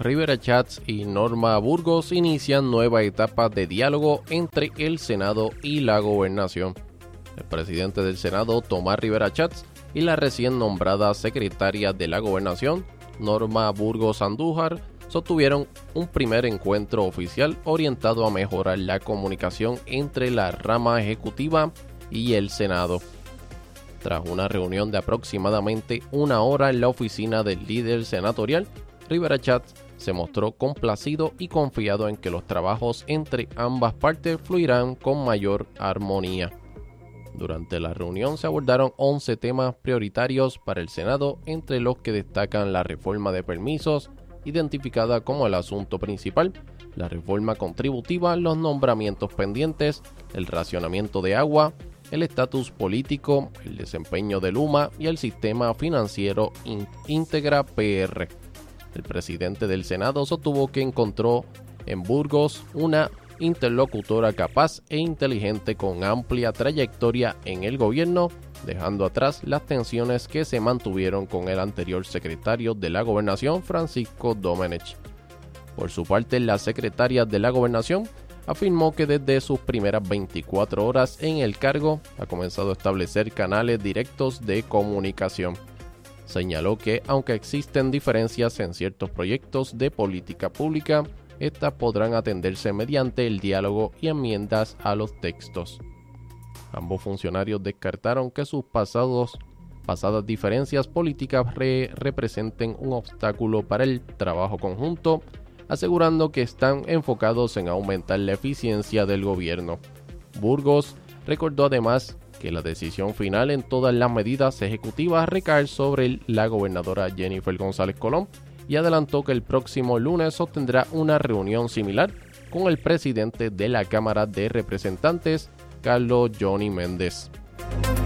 Rivera Schatz y Norma Burgos inician nueva etapa de diálogo entre el Senado y la Gobernación. El presidente del Senado, Tomás Rivera Schatz, y la recién nombrada secretaria de la Gobernación, Norma Burgos Andújar, sostuvieron un primer encuentro oficial orientado a mejorar la comunicación entre la rama ejecutiva y el Senado. Tras una reunión de aproximadamente una hora en la oficina del líder senatorial, Rivera Schatz se mostró complacido y confiado en que los trabajos entre ambas partes fluirán con mayor armonía. Durante la reunión se abordaron 11 temas prioritarios para el Senado, entre los que destacan la reforma de permisos, identificada como el asunto principal, la reforma contributiva, los nombramientos pendientes, el racionamiento de agua, el estatus político, el desempeño de Luma y el sistema financiero íntegra PR. El presidente del Senado sostuvo que encontró en Burgos una interlocutora capaz e inteligente con amplia trayectoria en el gobierno, dejando atrás las tensiones que se mantuvieron con el anterior secretario de la Gobernación, Francisco Domenech. Por su parte, la secretaria de la Gobernación afirmó que desde sus primeras 24 horas en el cargo ha comenzado a establecer canales directos de comunicación. Señaló que, aunque existen diferencias en ciertos proyectos de política pública, estas podrán atenderse mediante el diálogo y enmiendas a los textos. Ambos funcionarios descartaron que sus pasadas diferencias políticas representen un obstáculo para el trabajo conjunto, asegurando que están enfocados en aumentar la eficiencia del gobierno. Burgos recordó además que la decisión final en todas las medidas ejecutivas recae sobre la gobernadora Jennifer González Colón, y adelantó que el próximo lunes sostendrá una reunión similar con el presidente de la Cámara de Representantes, Carlos Johnny Méndez.